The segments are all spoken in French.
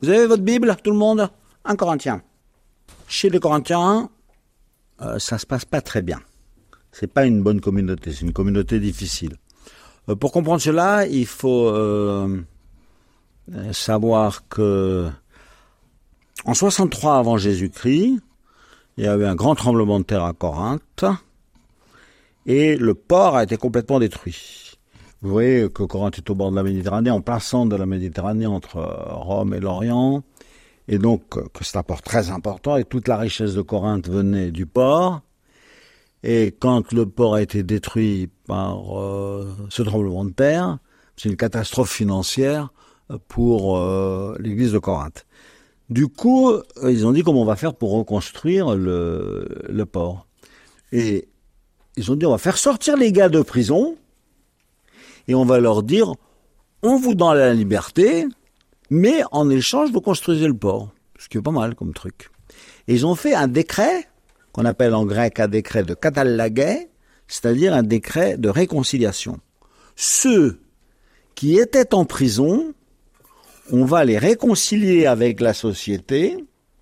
Vous avez votre Bible, tout le monde? 1 Corinthiens. Chez les Corinthiens, ça se passe pas très bien. C'est pas une bonne communauté, c'est une communauté difficile. Pour comprendre cela, il faut savoir que en 63 avant Jésus-Christ, il y a eu un grand tremblement de terre à Corinthe et le port a été complètement détruit. Vous voyez que Corinthe est au bord de la Méditerranée, en plein centre de la Méditerranée entre Rome et l'Orient, et donc que c'est un port très important et toute la richesse de Corinthe venait du port. Et quand le port a été détruit par ce tremblement de terre, c'est une catastrophe financière pour l'église de Corinthe. Du coup, ils ont dit comment on va faire pour reconstruire le port. Et ils ont dit on va faire sortir les gars de prison et on va leur dire on vous donne la liberté, mais en échange vous construisez le port. Ce qui est pas mal comme truc. Et ils ont fait un décret qu'on appelle en grec un décret de katallagé, c'est-à-dire un décret de réconciliation. Ceux qui étaient en prison, on va les réconcilier avec la société,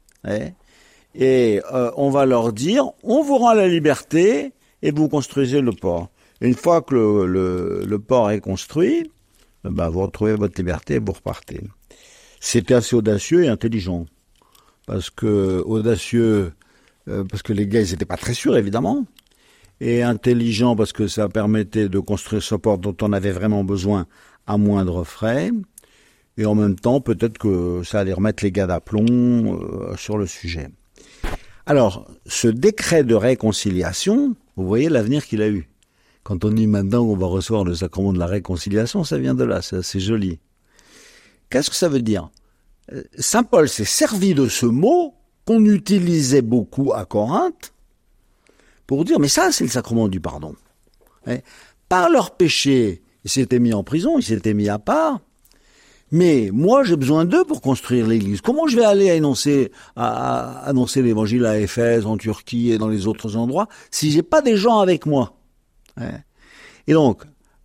et on va leur dire, on vous rend la liberté et vous construisez le port. Une fois que le port est construit, vous retrouvez votre liberté et vous repartez. C'était assez audacieux et intelligent. Parce que les gars, ils n'étaient pas très sûrs, évidemment. Et intelligent parce que ça permettait de construire ce port dont on avait vraiment besoin à moindre frais. Et en même temps, peut-être que ça allait remettre les gars d'aplomb sur le sujet. Alors, ce décret de réconciliation, vous voyez l'avenir qu'il a eu. Quand on dit maintenant qu'on va recevoir le sacrement de la réconciliation, ça vient de là, c'est assez joli. Qu'est-ce que ça veut dire ? Saint Paul s'est servi de ce mot qu'on utilisait beaucoup à Corinthe pour dire, mais ça, c'est le sacrement du pardon. Par leur péché, ils s'étaient mis en prison, ils s'étaient mis à part, mais moi, j'ai besoin d'eux pour construire l'église. Comment je vais aller annoncer l'évangile à Éphèse, en Turquie et dans les autres endroits, si j'ai pas des gens avec moi? Et donc,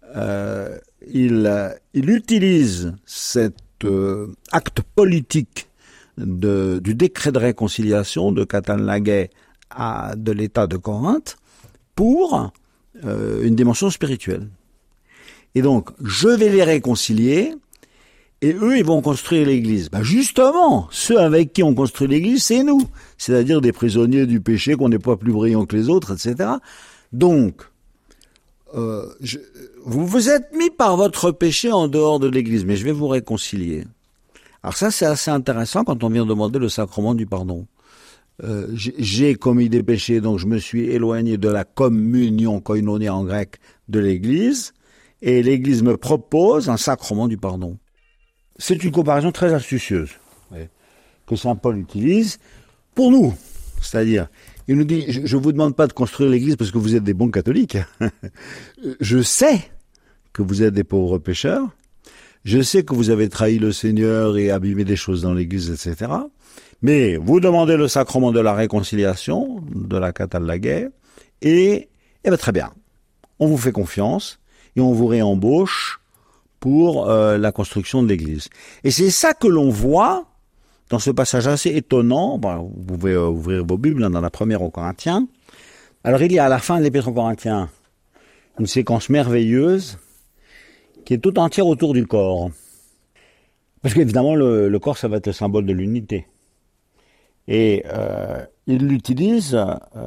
il utilise cet acte politique du décret de réconciliation de katallagé de l'État de Corinthe pour une dimension spirituelle. Et donc, je vais les réconcilier et eux, ils vont construire l'église. Justement, ceux avec qui on construit l'église, c'est nous. C'est-à-dire des prisonniers du péché, qu'on n'est pas plus brillants que les autres, etc. Donc, vous vous êtes mis par votre péché en dehors de l'église, mais je vais vous réconcilier. Alors ça, c'est assez intéressant quand on vient demander le sacrement du pardon. J'ai commis des péchés, donc je me suis éloigné de la communion, koinonia en grec, de l'église, et l'église me propose un sacrement du pardon. C'est une comparaison très astucieuse que saint Paul utilise pour nous. C'est-à-dire, il nous dit, je vous demande pas de construire l'église parce que vous êtes des bons catholiques. Je sais que vous êtes des pauvres pécheurs. Je sais que vous avez trahi le Seigneur et abîmé des choses dans l'église, etc. Mais vous demandez le sacrement de la réconciliation, de la katallagé, et très bien. On vous fait confiance et on vous réembauche pour la construction de l'église. Et c'est ça que l'on voit dans ce passage assez étonnant. Vous pouvez ouvrir vos Bibles dans la première aux Corinthiens. Alors il y a à la fin de l'Épître aux Corinthiens une séquence merveilleuse qui est tout entière autour du corps. Parce qu'évidemment, le corps, ça va être le symbole de l'unité. Et il l'utilise,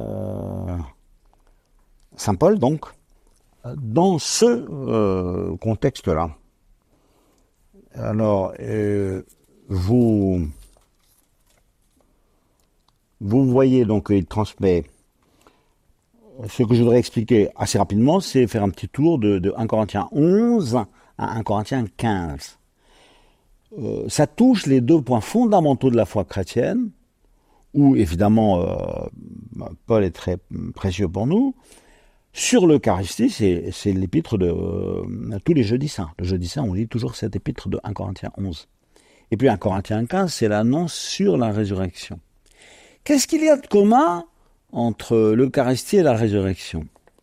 saint Paul donc, dans ce contexte-là. Alors, vous voyez donc il transmet. Ce que je voudrais expliquer assez rapidement, c'est faire un petit tour de 1 Corinthiens 11 à 1 Corinthiens 15. Ça touche les deux points fondamentaux de la foi chrétienne, où évidemment Paul est très précieux pour nous. Sur l'Eucharistie, c'est l'épître de tous les jeudis saints. Le jeudi saint, on lit toujours cette épître de 1 Corinthiens 11. Et puis 1 Corinthiens 15, c'est l'annonce sur la résurrection. Qu'est-ce qu'il y a de commun entre l'Eucharistie et la résurrection ?